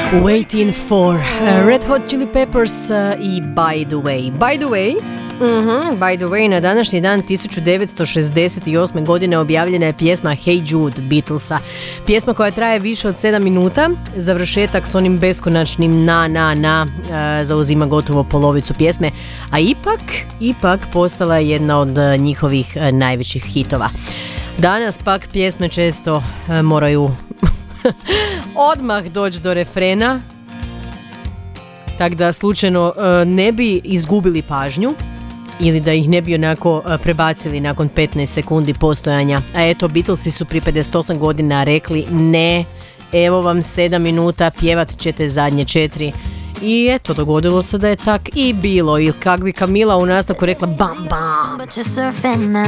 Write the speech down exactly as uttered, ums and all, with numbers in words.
Waiting for uh, Red Hot Chili Peppers uh, i By the Way. By the way, uh-huh, by the way, na današnji dan tisuću devetsto šezdeset osme. godine objavljena je pjesma Hey Jude Beatlesa. Pjesma koja traje više od sedam minuta, završetak s onim beskonačnim na, na, na uh, zauzima gotovo polovicu pjesme, a ipak, ipak postala je jedna od uh, njihovih uh, najvećih hitova. Danas pak pjesme često uh, moraju odmah doći do refrena, tako da slučajno uh, ne bi izgubili pažnju ili da ih ne bi onako uh, prebacili nakon petnaest sekundi postojanja. A eto, Beatlesi su pri pedeset osam godina rekli ne, evo vam sedam minuta, pjevat ćete zadnje četiri. I eto, dogodilo se da je tak i bilo. I kak bi Kamila u nastavku rekla bam bam.